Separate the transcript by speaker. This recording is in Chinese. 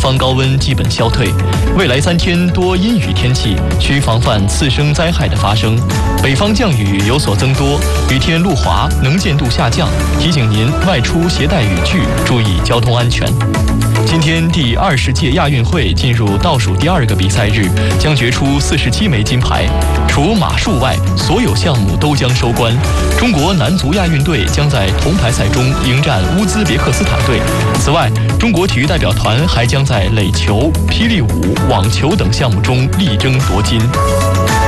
Speaker 1: 方高温基本消退，未来3天多阴雨天气，需防范次生灾害的发生。北方降雨有所增多，雨天路滑，能见度下降，提醒您外出携带雨具，注意交通安全。今天第20届亚运会进入倒数第2个比赛日，将决出47枚金牌。除马术外，所有项目都将收官。中国男足亚运队将在铜牌赛中迎战乌兹别克斯坦队。此外，中国体育代表团还将在垒球、霹雳舞、网球等项目中力争夺金。